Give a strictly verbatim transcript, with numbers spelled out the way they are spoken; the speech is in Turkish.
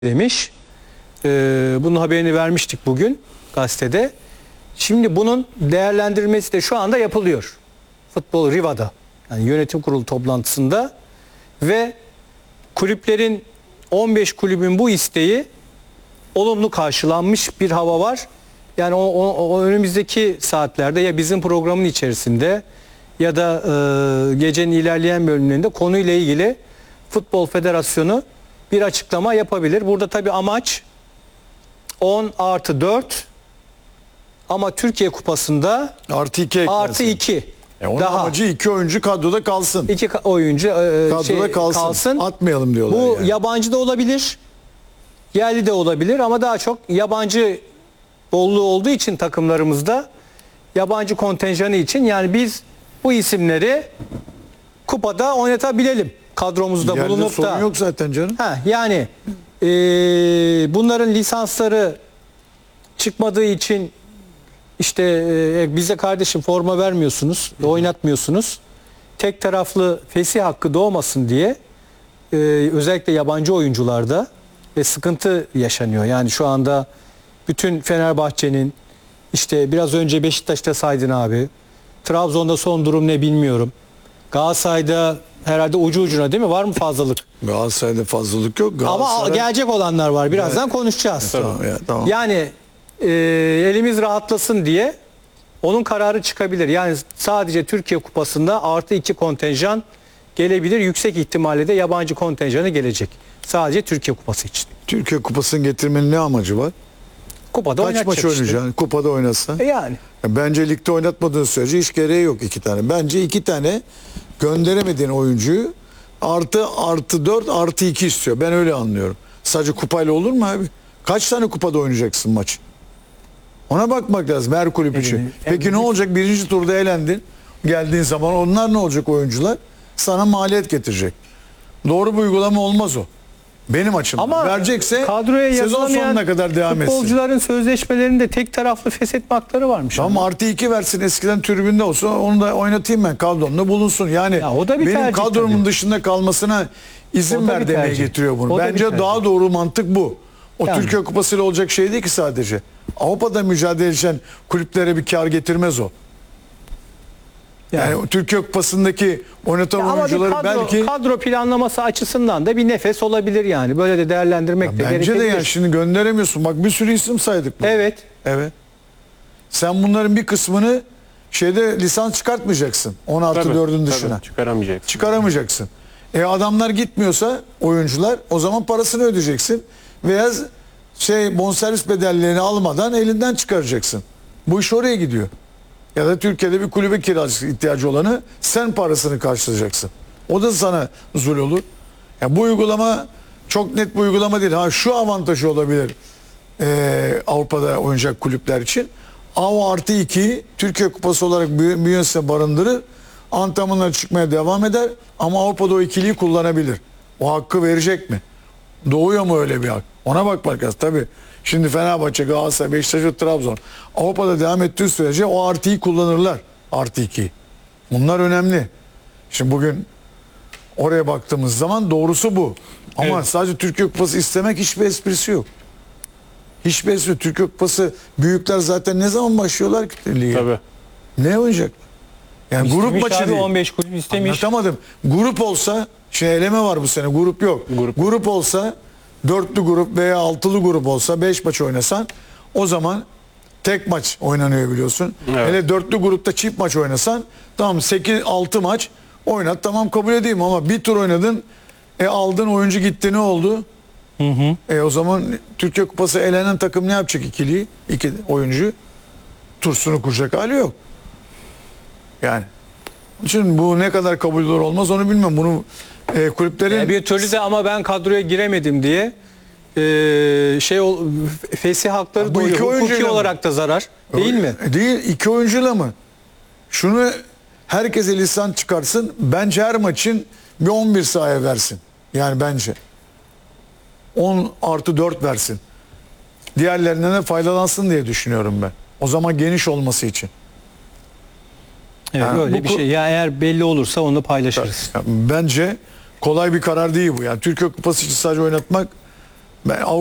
demiş. Ee, bunun haberini vermiştik bugün gazetede. Şimdi bunun değerlendirmesi de şu anda yapılıyor. Futbol Riva'da, yani yönetim kurulu toplantısında ve kulüplerin on beş kulübün bu isteği olumlu karşılanmış bir hava var. Yani o, o, o önümüzdeki saatlerde ya bizim programın içerisinde ya da e, gecenin ilerleyen bölümlerinde konuyla ilgili Futbol Federasyonu bir açıklama yapabilir. Burada tabii amaç on artı dört ama Türkiye Kupası'nda artı iki artı iki. E onun daha amacı iki oyuncu kadroda kalsın. iki oyuncu e, Kadroda şey, kalsın. kalsın. Atmayalım diyorlar. Bu yani. yabancı da olabilir. Yerli de olabilir ama daha çok yabancı bolluğu olduğu için takımlarımızda yabancı kontenjanı için, yani biz bu isimleri kupada oynatabilelim. Kadromuzda Yerde bulunup sorun da. yok zaten canım. Ha, yani e, bunların lisansları çıkmadığı için işte e, bize kardeşim forma vermiyorsunuz, oynatmıyorsunuz. Tek taraflı fesih hakkı doğmasın diye e, özellikle yabancı oyuncularda ve sıkıntı yaşanıyor. Yani şu anda bütün Fenerbahçe'nin, işte biraz önce Beşiktaş'ta saydın abi. Trabzon'da son durum ne bilmiyorum. Galatasaray'da herhalde ucu ucuna değil mi? Var mı fazlalık? Galatasaray'da fazlalık yok. Galatasaray... Ama gelecek olanlar var. Birazdan evet. konuşacağız. Tamam, ya, tamam. Yani e, elimiz rahatlasın diye onun kararı çıkabilir. Yani sadece Türkiye Kupası'nda artı iki kontenjan gelebilir. Yüksek ihtimalle de yabancı kontenjanı gelecek. Sadece Türkiye Kupası için. Türkiye Kupası'nı getirmenin ne amacı var? Kupada Kaç maç işte. oynayacaksın? Kupada oynasa. E yani. Bence ligde oynatmadığın sürece hiç gereği yok iki tane. Bence iki tane gönderemediğin oyuncuyu artı artı dört artı iki istiyor. Ben öyle anlıyorum. Sadece kupayla olur mu abi? Kaç tane kupada oynayacaksın maç? Ona bakmak lazım her kulüp için. Evet. Peki Evet. ne olacak? Birinci turda elendin. Geldiğin zaman onlar ne olacak oyuncular? Sana maliyet getirecek. Doğru bir uygulama olmaz o. Benim açımdan. Ama verecekse kadroya sezon sonuna kadar devam etsin. Futbolcuların sözleşmelerinde tek taraflı feshetme hakları varmış. Tamam, ama. artı iki versin, eskiden tribünde olsa onu da oynatayım ben, kadromda bulunsun. Yani Ya o da bir benim tercih kadromun tabii. dışında kalmasına izin O da ver bir demeye tercih. getiriyor bunu. O da bir Bence tercih. daha doğru mantık bu. O Yani. Türkiye Kupası ile olacak şey değil ki sadece. Avrupa'da mücadele eden kulüplere bir kar getirmez o. Yani, yani Türkiye Kupası'ndaki oynatan Ya ama oyuncuları kadro, belki kadro planlaması açısından da bir nefes olabilir yani. Böyle de değerlendirmek de bence de gerekebilir. yani şimdi gönderemiyorsun. Bak bir sürü isim saydık. Burada. Evet. Evet. Sen bunların bir kısmını şeyde lisans çıkartmayacaksın. on artı dördün dışına. Tabii, çıkaramayacaksın. Çıkaramayacaksın. E adamlar gitmiyorsa oyuncular, o zaman parasını ödeyeceksin. Veya şey bonservis bedellerini almadan elinden çıkaracaksın. Bu iş oraya gidiyor. Ya da Türkiye'de bir kulübe kiracı ihtiyacı olanı sen parasını karşılayacaksın. O da sana zul olur. Ya bu uygulama çok net bir uygulama değil. Ha şu avantajı olabilir ee, Avrupa'da oynayacak kulüpler için. A artı iki Türkiye Kupası olarak bünyesinde barındırır. Antrenmanlara çıkmaya devam eder. Ama Avrupa'da o ikiliyi kullanabilir. O hakkı verecek mi? Doğuyor mu öyle bir hak? Ona bakmak lazım. Tabii şimdi Fenerbahçe, Galatasaray, Beşiktaş ve Trabzon Avrupa'da devam ettiği sürece o artıyı kullanırlar. Artı iki. Bunlar önemli. Şimdi bugün oraya baktığımız zaman doğrusu bu. Ama evet. Sadece Türkiye Kupası istemek hiçbir esprisi yok. Hiçbir esprisi. Türkiye Kupası büyükler zaten ne zaman başlıyorlar ki lige? Tabii. Ne oynayacak? Yani İstemiş grup maçı abi, değil. on beş kulüp istemiş. Anlatamadım. Grup olsa, şey eleme var bu sene, grup yok. Grup. Grup olsa, dörtlü grup veya altılı grup olsa, beş maç oynasan, o zaman tek maç oynanıyor biliyorsun. Evet. Hele dörtlü grupta çift maç oynasan, tamam sekiz altı maç oynat, tamam kabul edeyim, ama bir tur oynadın, e aldın oyuncu gitti, ne oldu? Hı hı. E o zaman Türkiye Kupası elenen takım ne yapacak ikiliyi? İki oyuncu tursunu kuracak hali yok. Yani için bu ne kadar kabul olur olmaz onu bilmem. Bunu e, kulüplerin Yani bir türlü de ama ben kadroya giremedim diye e, şey ol, fesih hakları bu doğuyor. iki Hukuki oyuncuyla olarak da zarar. Değil mi? Değil. iki oyuncuyla mı? Şunu herkese lisan çıkarsın. Bence her maçın bir on bir sahaya versin. Yani bence. on artı dört versin. Diğerlerinden de faydalansın diye düşünüyorum ben. O zaman geniş olması için. Evet, Yani böyle bu bir ku- şey. Ya eğer belli olursa onu da paylaşırız. Yani bence kolay bir karar değil bu. Yani Türkiye Kupası için sadece oynatmak Ben